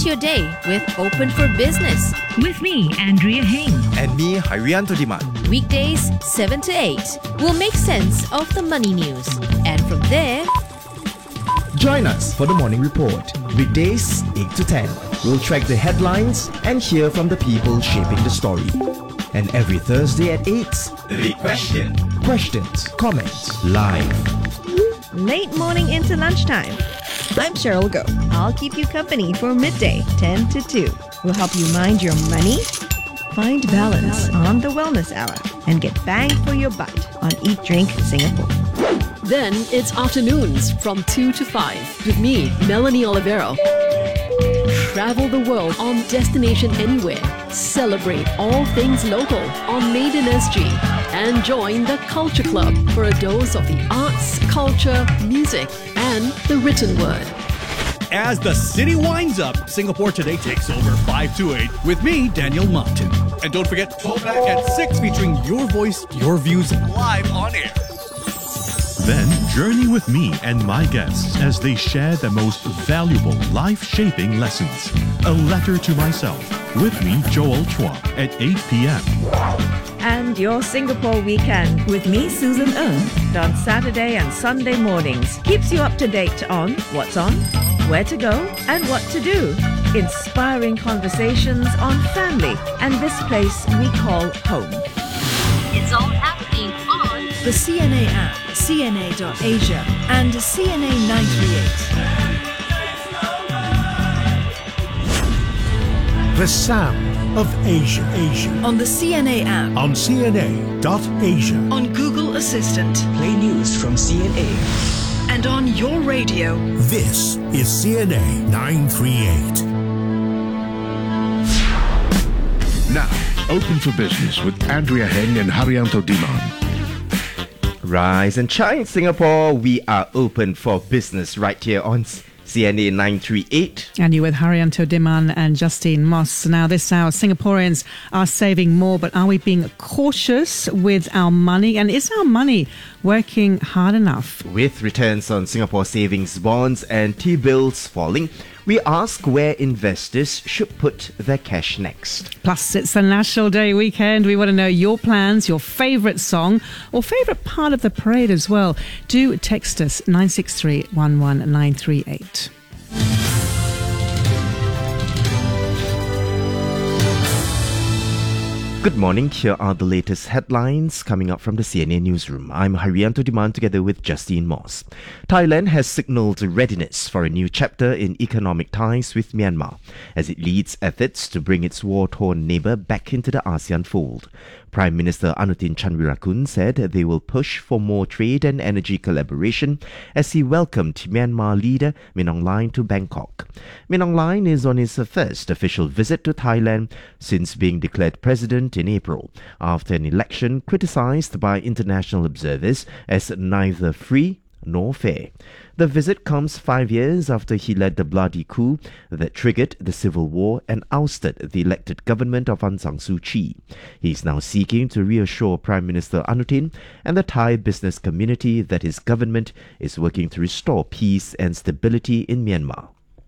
Start your day with Open for Business. With me, Andrea Heng. And me, Harianto Diman. Weekdays 7 to 8. We'll make sense of the money news. And from there, join us for the morning report. Weekdays 8 to 10. We'll track the headlines and hear from the people shaping the story. And every Thursday at 8, The Big Question. questions, comments, live. Late morning into lunchtime. I'm Cheryl Go. I'll keep you company for midday, 10 to 2. We'll help you mind your money, find balance on the Wellness Hour, and get bang for your buck on Eat Drink Singapore. Then it's afternoons from 2 to 5 with me, Melanie Olivero. Travel the world on Destination Anywhere. Celebrate all things local on Maiden SG. And join the Culture Club for a dose of the arts, culture, music, and the written word. As the city winds up, Singapore Today takes over 5 to 8 with me, Daniel Martin. And don't forget, Throwback at 6 featuring your voice, your views live on air. Then journey with me and my guests as they share the most valuable life-shaping lessons. A letter to myself. With me, Joel Chua, at 8 p.m. And your Singapore weekend with me, Susan Ng, on Saturday and Sunday mornings. Keeps you up to date on what's on, where to go, and what to do. Inspiring conversations on family and this place we call home. it's all happening on the CNA app, CNA.Asia, and CNA 938. The sound of Asia. On the CNA app, On CNA.Asia. on Google Assistant, Play news from CNA. and on your radio. This is CNA 938. Now, Open for Business with Andrea Heng and Harianto Diman. Rise and shine, Singapore. We are open for business right here on CNA 938. And you with Harianto Diman and Justine Moss. Now, this hour, Singaporeans are saving more, but are we being cautious with our money? And is our money working hard enough? With returns on Singapore savings bonds and T-bills falling, we ask where investors should put their cash next. Plus, it's the National Day weekend. We want to know your plans, your favourite song, or favourite part of the parade as well. Do text us 963 11938. Good morning. Here are the latest headlines coming up from the CNA newsroom. I'm Harianto Diman together with Justine Moss. Thailand has signalled readiness for a new chapter in economic ties with Myanmar as it leads efforts to bring its war-torn neighbour back into the ASEAN fold. Prime Minister Anutin Chanvirakul said they will push for more trade and energy collaboration as he welcomed Myanmar leader Min Aung Hlaing to Bangkok. Min Aung Hlaing is on his first official visit to Thailand since being declared president in April, after an election criticised by international observers as neither free nor fair. The visit comes 5 years after he led the bloody coup that triggered the civil war and ousted the elected government of Aung San Suu Kyi. He is now seeking to reassure Prime Minister Anutin and the Thai business community that his government is working to restore peace and stability in Myanmar.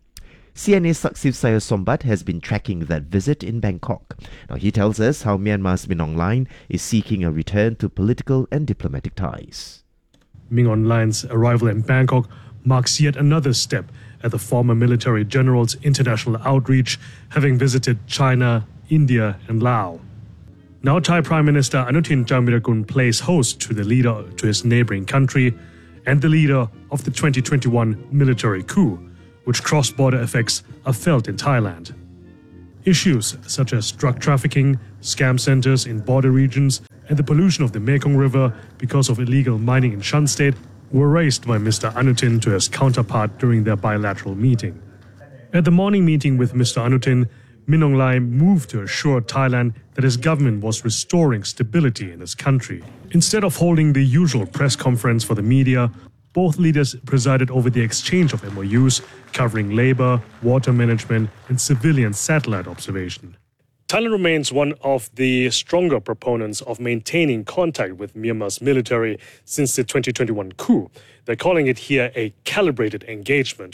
CNA's Saksif Sayasombat has been tracking that visit in Bangkok. Now he tells us how Myanmar's Min Aung Hlaing is seeking a return to political and diplomatic ties. Min Aung Hlaing's arrival in Bangkok marks yet another step at the former military general's international outreach, having visited China, India and Laos. Now Thai Prime Minister Anutin Chanvirakul plays host to the leader to his neighbouring country and the leader of the 2021 military coup, which cross-border effects are felt in Thailand. Issues such as drug trafficking, scam centers in border regions, and the pollution of the Mekong River because of illegal mining in Shan State were raised by Mr. Anutin to his counterpart during their bilateral meeting. At the morning meeting with Mr. Anutin, Min Aung Hlaing moved to assure Thailand that his government was restoring stability in his country. Instead of holding the usual press conference for the media, both leaders presided over the exchange of MOUs covering labor, water management, and civilian satellite observation. Thailand remains one of the stronger proponents of maintaining contact with Myanmar's military since the 2021 coup. They're calling it here a calibrated engagement.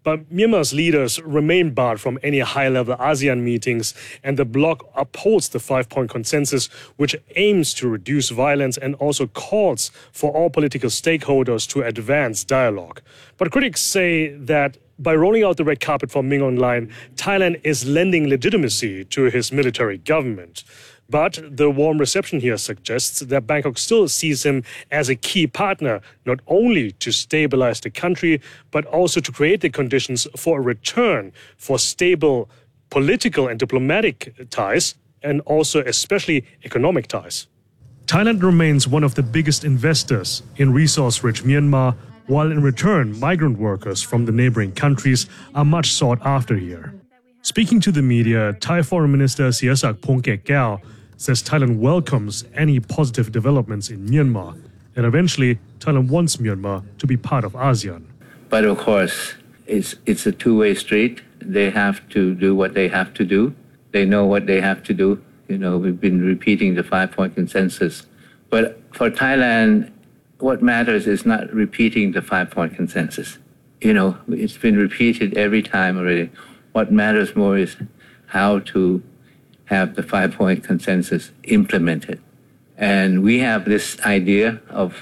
But Myanmar's leaders remain barred from any high-level ASEAN meetings, and the bloc upholds the 5-point consensus, which aims to reduce violence and also calls for all political stakeholders to advance dialogue. But critics say that by rolling out the red carpet for Min Aung Hlaing, Thailand is lending legitimacy to his military government. But the warm reception here suggests that Bangkok still sees him as a key partner, not only to stabilize the country, but also to create the conditions for a return for stable political and diplomatic ties, and also especially economic ties. Thailand remains one of the biggest investors in resource-rich Myanmar, while in return, migrant workers from the neighboring countries are much sought after here. Speaking to the media, Thai Foreign Minister Sihasak Pongkekgao says Thailand welcomes any positive developments in Myanmar, and eventually Thailand wants Myanmar to be part of ASEAN. But of course, it's a two-way street. They have to do what they have to do. They know what they have to do. You know, we've been repeating the 5-point consensus. But for Thailand, what matters is not repeating the 5-point consensus. You know, it's been repeated every time already. What matters more is how to have the 5-point consensus implemented. And we have this idea of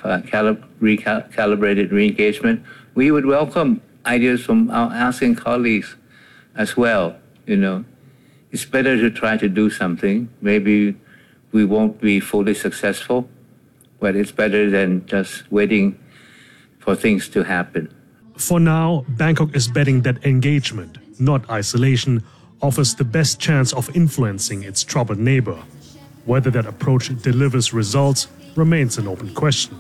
recalibrated re-engagement. We would welcome ideas from our ASEAN colleagues as well. You know, it's better to try to do something. Maybe we won't be fully successful, but it's better than just waiting for things to happen. For now, Bangkok is betting that engagement, not isolation, offers the best chance of influencing its troubled neighbor. Whether that approach delivers results remains an open question.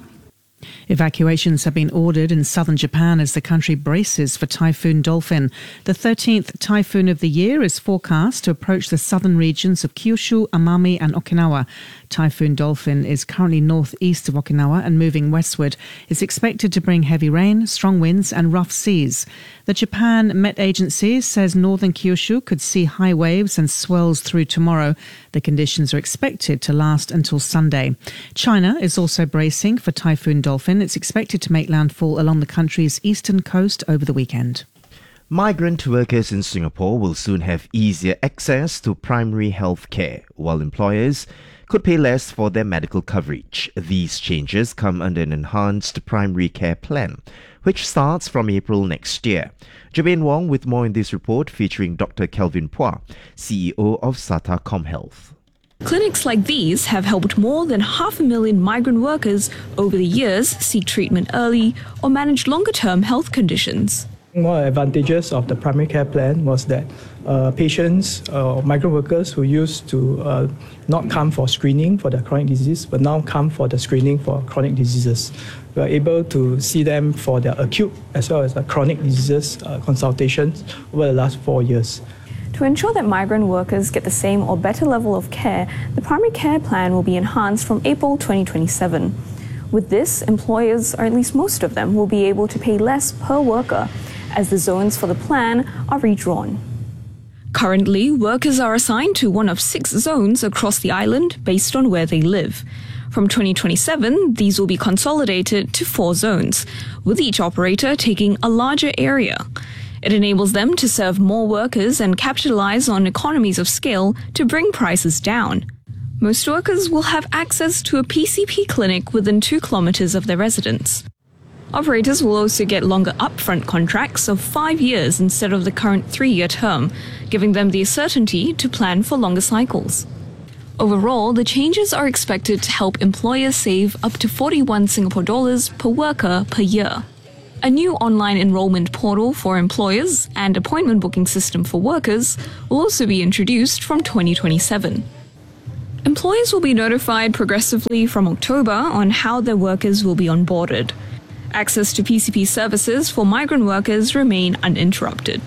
Evacuations have been ordered in southern Japan as the country braces for Typhoon Dolphin. The 13th typhoon of the year is forecast to approach the southern regions of Kyushu, Amami and Okinawa. Typhoon Dolphin is currently northeast of Okinawa and moving westward. It's expected to bring heavy rain, strong winds and rough seas. The Japan Met Agency says northern Kyushu could see high waves and swells through tomorrow. The conditions are expected to last until Sunday. China is also bracing for Typhoon Dolphin. It's expected to make landfall along the country's eastern coast over the weekend. Migrant workers in Singapore will soon have easier access to primary health care, while employers could pay less for their medical coverage. These changes come under an enhanced primary care plan, which starts from April next year. Jermaine Wong with more in this report featuring Dr. Kelvin Phua, CEO of SATA ComHealth. Clinics like these have helped more than 500,000 migrant workers over the years seek treatment early or manage longer-term health conditions. One advantages of the primary care plan was that patients or migrant workers who used to not come for screening for their chronic disease but now come for the screening for chronic diseases. We are able to see them for their acute as well as the chronic diseases consultations over the last 4 years. To ensure that migrant workers get the same or better level of care, the primary care plan will be enhanced from April 2027. With this, employers, or at least most of them, will be able to pay less per worker as the zones for the plan are redrawn. Currently, workers are assigned to one of 6 zones across the island based on where they live. From 2027, these will be consolidated to 4 zones, with each operator taking a larger area. It enables them to serve more workers and capitalize on economies of scale to bring prices down. Most workers will have access to a PCP clinic within 2 kilometers of their residence. Operators will also get longer upfront contracts of 5 years instead of the current 3-year term, giving them the certainty to plan for longer cycles. Overall, the changes are expected to help employers save up to 41 Singapore dollars per worker per year. A new online enrollment portal for employers and appointment booking system for workers will also be introduced from 2027. Employers will be notified progressively from October on how their workers will be onboarded. Access to PCP services for migrant workers remain uninterrupted.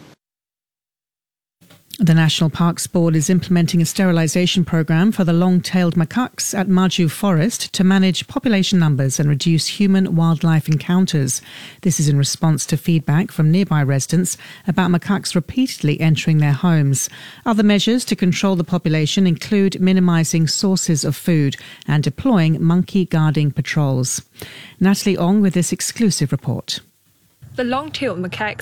The National Parks Board is implementing a sterilisation program for the long-tailed macaques at Maju Forest to manage population numbers and reduce human-wildlife encounters. This is in response to feedback from nearby residents about macaques repeatedly entering their homes. Other measures to control the population include minimising sources of food and deploying monkey guarding patrols. Natalie Ong with this exclusive report. The long-tailed macaques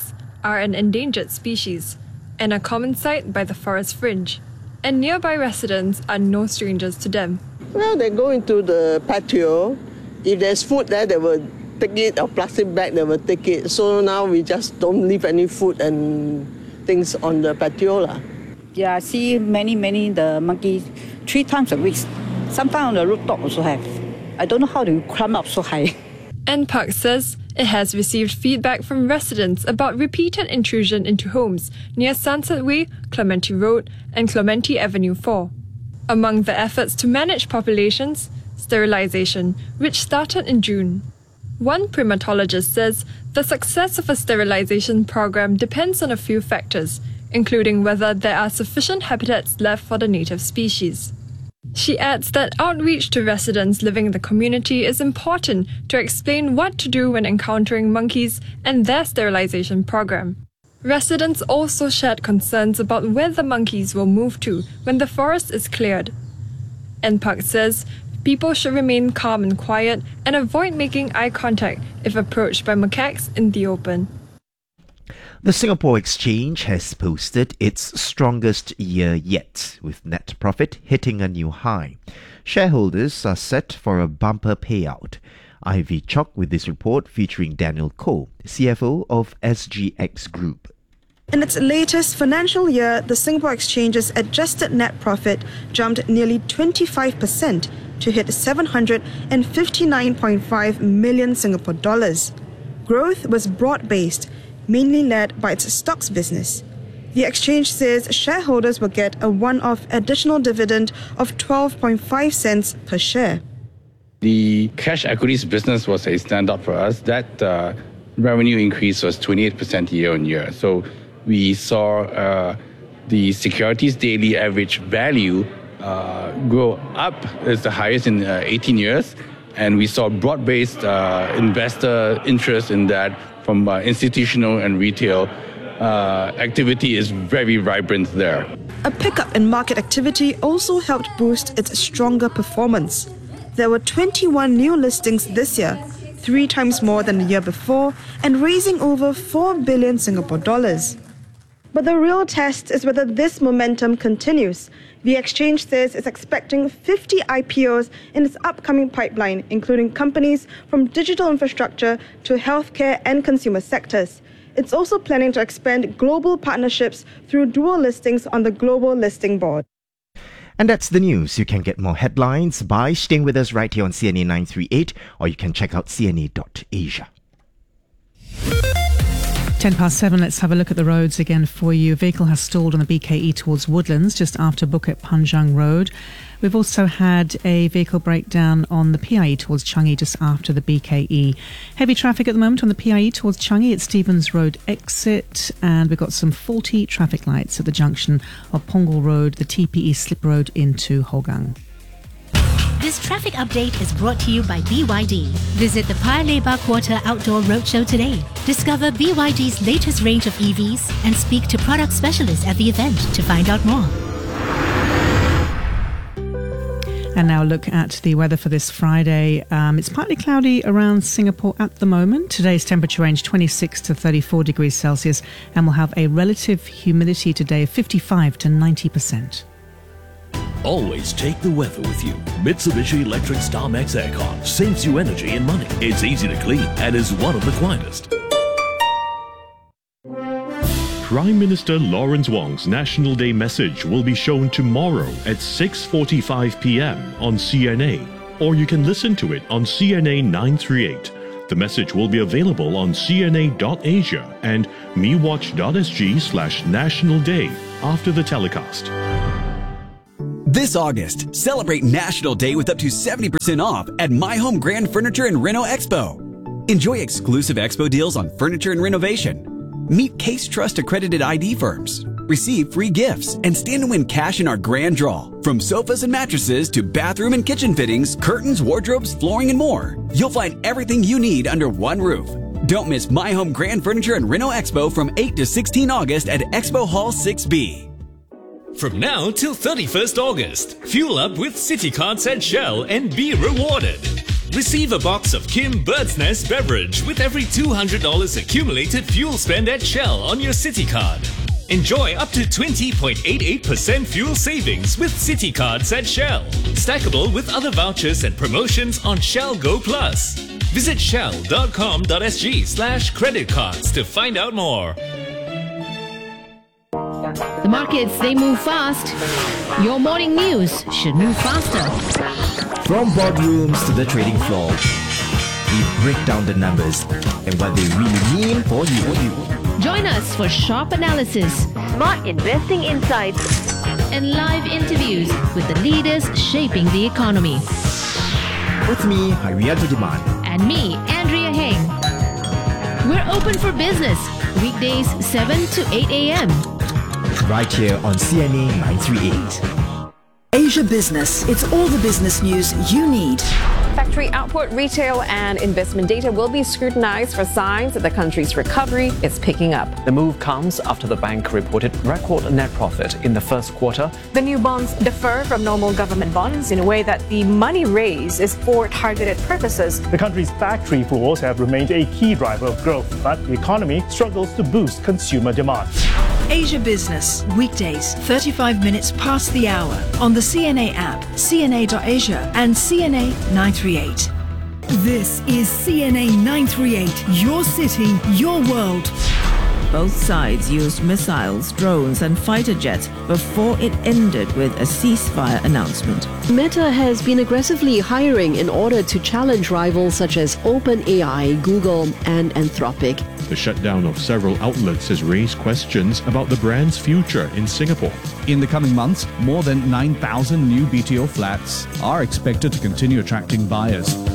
are an endangered species and a common sight by the forest fringe, and nearby residents are no strangers to them. Well, they go into the patio. If there's food there, they will take it, or plastic bag, they will take it. So now we just don't leave any food and things on the patio. Yeah, I see many the monkeys 3 times a week. Sometimes on the rooftop also have. I don't know how they climb up so high. NParks says it has received feedback from residents about repeated intrusion into homes near Sunset Way, Clementi Road and Clementi Avenue 4. Among the efforts to manage populations, sterilization, which started in June. One primatologist says the success of a sterilization program depends on a few factors, including whether there are sufficient habitats left for the native species. She adds that outreach to residents living in the community is important to explain what to do when encountering monkeys and their sterilization program. Residents also shared concerns about where the monkeys will move to when the forest is cleared. NParks says people should remain calm and quiet and avoid making eye contact if approached by macaques in the open. The Singapore Exchange has posted its strongest year yet, with net profit hitting a new high. Shareholders are set for a bumper payout. Ivy Chok with this report featuring Daniel Koh, CFO of SGX Group. In its latest financial year, the Singapore Exchange's adjusted net profit jumped nearly 25% to hit 759.5 million Singapore dollars. Growth was broad-based, mainly led by its stocks business. The exchange says shareholders will get a one-off additional dividend of 12.5 cents per share. The cash equities business was a standout for us. That revenue increase was 28% year on year. So we saw the securities daily average value grow up. It's the highest in 18 years. And we saw broad-based investor interest in that from institutional and retail. Activity is very vibrant there. A pickup in market activity also helped boost its stronger performance. There were 21 new listings this year, 3 times more than the year before, and raising over 4 billion Singapore dollars. But the real test is whether this momentum continues. The exchange says it's expecting 50 IPOs in its upcoming pipeline, including companies from digital infrastructure to healthcare and consumer sectors. It's also planning to expand global partnerships through dual listings on the Global Listing Board. And that's the news. You can get more headlines by staying with us right here on CNA 938, or you can check out cna.asia. 7:10, let's have a look at the roads again for you. A vehicle has stalled on the BKE towards Woodlands, just after Bukit Panjang Road. We've also had a vehicle breakdown on the PIE towards Changi, just after the BKE. Heavy traffic at the moment on the PIE towards Changi at Stevens Road exit, and we've got some faulty traffic lights at the junction of Punggol Road, the TPE slip road into Hougang. This traffic update is brought to you by BYD. Visit the Paya Lebar Quarter Outdoor Roadshow today. Discover BYD's latest range of EVs and speak to product specialists at the event to find out more. And now look at the weather for this Friday. It's partly cloudy around Singapore at the moment. Today's temperature range 26 to 34 degrees Celsius, and we'll have a relative humidity today of 55 to 90%. Always take the weather with you. Mitsubishi Electric StarMax Aircon saves you energy and money. It's easy to clean and is one of the quietest. Prime Minister Lawrence Wong's National Day message will be shown tomorrow at 6:45 p.m. on CNA, or you can listen to it on CNA 938. The message will be available on cna.asia and mewatch.sg/National Day after the telecast. This August, celebrate National Day with up to 70% off at My Home Grand Furniture and Reno Expo. Enjoy exclusive expo deals on furniture and renovation. Meet Case Trust accredited ID firms. Receive free gifts and stand to win cash in our grand draw. From sofas and mattresses to bathroom and kitchen fittings, curtains, wardrobes, flooring, and more. You'll find everything you need under one roof. Don't miss My Home Grand Furniture and Reno Expo from 8 to 16 August at Expo Hall 6B. From now till 31st August, fuel up with City Cards at Shell and be rewarded. Receive a box of Kim Bird's Nest beverage with every $200 accumulated fuel spend at Shell on your Citi Card. Enjoy up to 20.88% fuel savings with Citi Cards at Shell. Stackable with other vouchers and promotions on Shell Go Plus. Visit shell.com.sg/credit cards to find out more. The markets, they move fast. Your morning news should move faster. From boardrooms to the trading floor, we break down the numbers and what they really mean for you. Join us for sharp analysis, smart investing insights, and live interviews with the leaders shaping the economy. With me, Harianto Demand. And me, Andrea Heng. We're open for business, weekdays 7 to 8 a.m. Right here on CNA 938. Asia Business. It's all the business news you need. Factory output, retail and investment data will be scrutinized for signs that the country's recovery is picking up. The move comes after the bank reported record net profit in the first quarter. The new bonds differ from normal government bonds in a way that the money raised is for targeted purposes. The country's factory floors have remained a key driver of growth, but the economy struggles to boost consumer demand. Asia Business, weekdays, 35 minutes past the hour on the CNA app, cna.asia and CNA 938. This is CNA 938, your city, your world. Both sides used missiles, drones and fighter jets before it ended with a ceasefire announcement. Meta has been aggressively hiring in order to challenge rivals such as OpenAI, Google and Anthropic. The shutdown of several outlets has raised questions about the brand's future in Singapore. In the coming months, more than 9,000 new BTO flats are expected to continue attracting buyers.